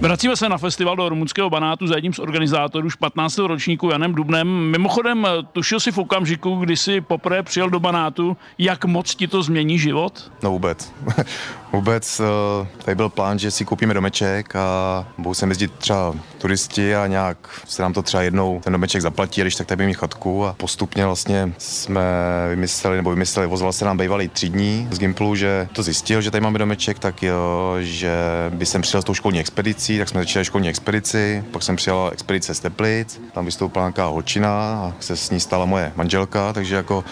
Vracíme se na festival do rumunského Banátu za jedním z organizátorů už 15. ročníku Janem Dubnem. Mimochodem, tušil si v okamžiku, kdy jsi poprvé přijel do Banátu, jak moc ti to změní život? No vůbec. Vůbec tady byl plán, že si koupíme domeček a budou sem jezdit třeba turisti a nějak se nám to třeba jednou ten domeček zaplatí, a když tak tady budeme mít chatku a postupně vlastně jsme vymysleli, ozval se nám bývalý 3 dní z Gimplu, že to zjistil, že tady máme domeček, tak jo, že by jsem přijel s tou školní expedicí, tak jsme začali školní expedici, pak jsem přijel expedice z Teplic, tam vystoupila nějaká holčina a se s ní stala moje manželka, takže jako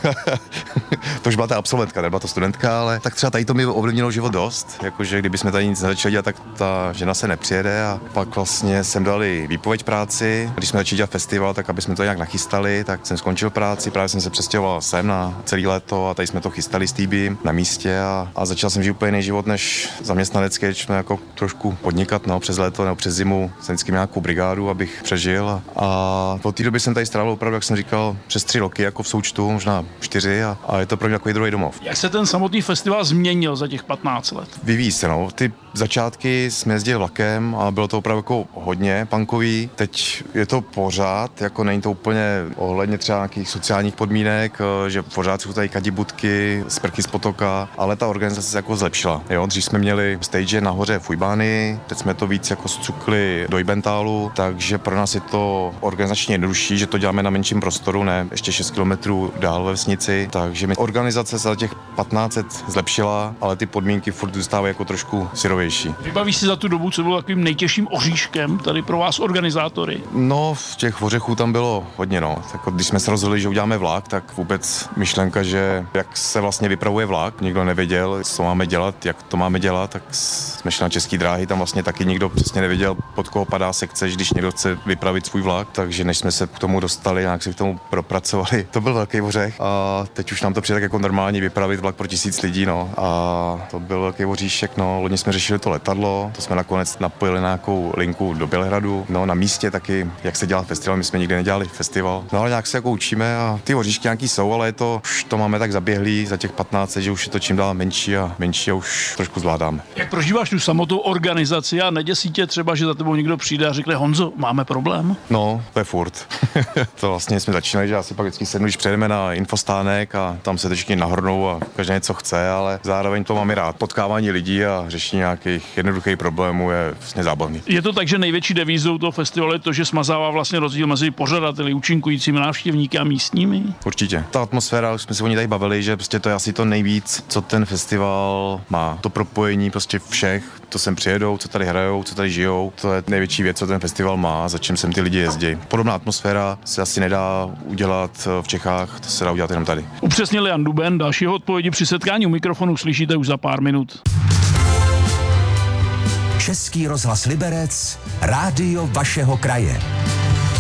to už byla ta absolventka, nebyla to studentka, ale tak třeba tady to mi ovlivnilo život dost, jakože kdybychom tady nic nezačali dělat, tak ta žena se nepřijede a pak vlastně jsem dali výpověď práci. Když jsme začali dělat festival, tak aby jsme to nějak nachystali, tak jsem skončil práci, právě jsem se přestěhoval sem na celé léto a tady jsme to chystali s týbym na místě a začal jsem žít úplně jiný život než zaměstnanecký, když jsme jako trošku podnikat, no, přes léto nebo přes zimu jsem vždycky měl nějakou brigádu, abych přežil a po té době jsem tady strávil opravdu, jak jsem říkal, přes 3 roky jako v součtu, možná 4 a je to pro mě takový druhý domov. Jak se ten samotný festival změnil za těch 15 let? Vyvíjí se, no. Ty začátky jsme jezdili vlakem a bylo to opravdu jako hodně punkový. Teď je to pořád, jako není to úplně ohledně třeba nějakých sociálních podmínek, že pořád jsou tady kadibudky, sprchy z potoka, ale ta organizace se jako zlepšila. Jo? Dřív jsme měli stage nahoře v Ujbány, teď jsme to víc jako zcukli do Ibentálu, takže pro nás je to organizačně jednodušší, že to děláme na menším prostoru, ne ještě 6 kilometrů dál ve vesnici, takže organizace se za těch 15 let zlepšila, ale ty podmínky furt zůstávají jako trošku syrovější. Vybavíš si za tu dobu, co bylo takovým nejtěžším oříškem tady pro vás organizátory? No, v těch ořechů tam bylo hodně, no. Tak když jsme se rozhodli, že uděláme vlak, tak vůbec myšlenka, že jak se vlastně vypravuje vlak, nikdo nevěděl, co máme dělat, jak to máme dělat, tak jsme šli na České dráhy, tam vlastně taky nikdo přesně nevěděl, pod koho padá sekce, když někdo chce vypravit svůj vlak, takže než jsme se k tomu dostali, nějak se k tomu propracovali, to byl velký ořech a teď už nám to přijde tak jako normálně vypravit vlak pro 1000 lidí, no. A to byl velký oříšek, no. Loni jsme řešili to letadlo, to jsme nakonec napojili na nějakou linku do Bělehradu, no na místě taky, jak se dělá festival, my jsme nikdy nedělali festival. No ale nějak se jako učíme a ty oříšky nějaký jsou, ale je to, už to máme tak zaběhlý za těch 15, že už je to čím dál menší a už trošku zvládáme. Jak prožíváš tu samotnou organizaci a neděsí tě třeba, že za tebou někdo přijde a řekne: Honzo, máme problém? No, to je furt. To vlastně jsme začínali, že asi pak vždycky sednu, když přejdeme na infostánek a tam se všichni nahrnou a každý něco chce, ale zároveň to máme rád. Potkávání lidí a řešení nějakých jednoduchých problémů je vlastně zábavný. Je to tak, že největší devízou toho festivalu je to, že smazává vlastně rozdíl mezi pořadateli, účinkujícími, návštěvníky a místními? Určitě. Ta atmosféra, už jsme se o ní tady bavili, že prostě to je asi to nejvíc, co ten festival má. To propojení prostě všech, to sem přijedou, co tady hrajou, co tady žijou. To je největší věc, co ten festival má, za čím sem ty lidi jezdí. Podobná atmosféra se asi nedá udělat v Čechách, to se dá udělat jenom tady. Upřesnil Jan Duben, dalšího odpovědi při setkání u mikrofonu slyšíte už za pár minut. Český rozhlas Liberec, rádio vašeho kraje.